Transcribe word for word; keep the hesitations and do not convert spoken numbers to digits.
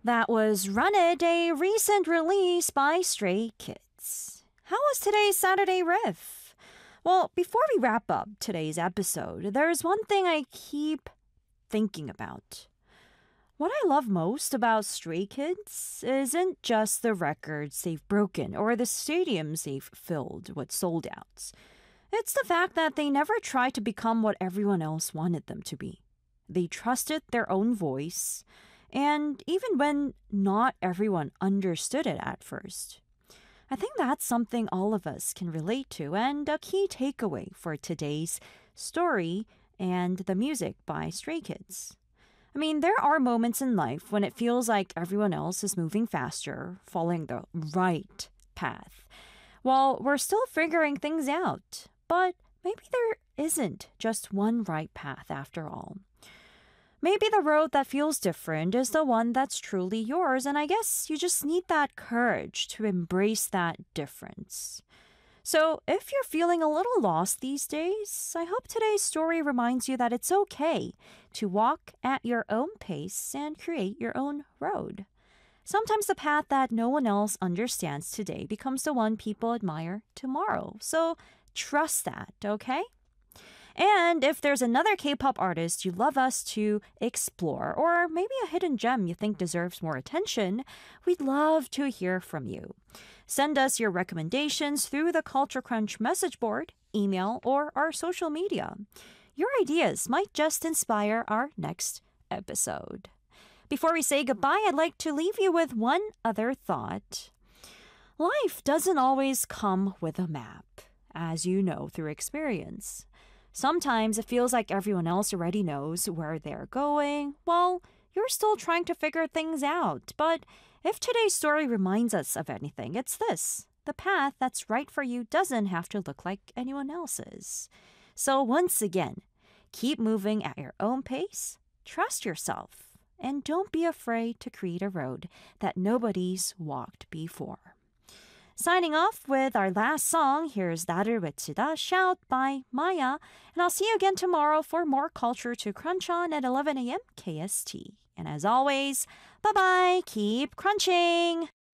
That was Run It, a recent release by Stray Kids. How was today's Saturday riff? Well, before we wrap up today's episode, there's one thing I keep thinking about. What I love most about Stray Kids isn't just the records they've broken or the stadiums they've filled with sold outs. It's the fact that they never tried to become what everyone else wanted them to be. They trusted their own voice, and even when not everyone understood it at first. I think that's something all of us can relate to and a key takeaway for today's story and the music by Stray Kids. I mean, there are moments in life when it feels like everyone else is moving faster, following the right path, while we're still figuring things out. But maybe there isn't just one right path after all. Maybe the road that feels different is the one that's truly yours, and I guess you just need that courage to embrace that difference. So, if you're feeling a little lost these days, I hope today's story reminds you that it's okay to walk at your own pace and create your own road. Sometimes the path that no one else understands today becomes the one people admire tomorrow. So, trust that, okay? And if there's another K-pop artist you love us to explore, or maybe a hidden gem you think deserves more attention, we'd love to hear from you. Send us your recommendations through the Culture Crunch message board, email, or our social media. Your ideas might just inspire our next episode. Before we say goodbye, I'd like to leave you with one other thought. Life doesn't always come with a map, as you know through experience. Sometimes it feels like everyone else already knows where they're going. Well, you're still trying to figure things out. But if today's story reminds us of anything, it's this. The path that's right for you doesn't have to look like anyone else's. So once again, keep moving at your own pace, trust yourself, and don't be afraid to create a road that nobody's walked before. Signing off with our last song, here's 나를 외치다, Shout by Maya. And I'll see you again tomorrow for more Culture to Crunch on at eleven a.m. K S T. And as always, bye-bye, keep crunching!